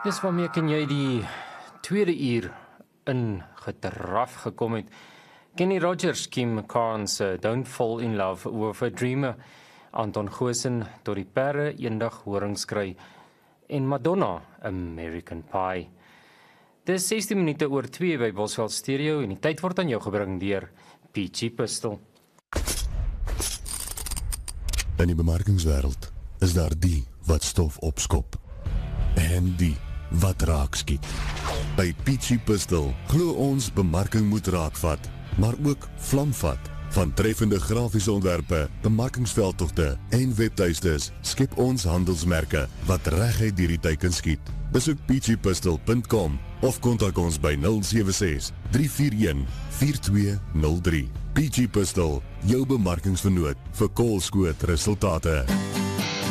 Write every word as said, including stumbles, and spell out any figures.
Dis waarmee kan jy die tweede uur in gedraf gekom het. Kenny Rogers, Kim Carnes, uh, Don't Fall in Love, With a Dreamer, Anton Goosen, tot die perre eendag horings kry, en Madonna, American Pie. Dis sestien minute oor twee by Bosveld Stereo, en die tyd word aan jou gebring deur Peachy Pistol. In die bemarkingswêreld is daar die wat stof opskop, en die wat raak skiet. By Peachy Pistol glo ons bemarking moet raakvat, maar ook vlamvat. Van treffende grafiese ontwerpe, bemarkingsveldtogte en webtuistes skep ons handelsmerke wat reguit deur die tyd kan skiet. Besoek peachy pistol punt com of kontak ons by nul sewe ses, drie vier een, vier twee nul drie. Peachy Pistol, jou bemarkingsvernoot vir koolskoot resultate.